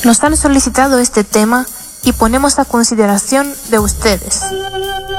Nos han solicitado este tema y ponemos a consideración de ustedes.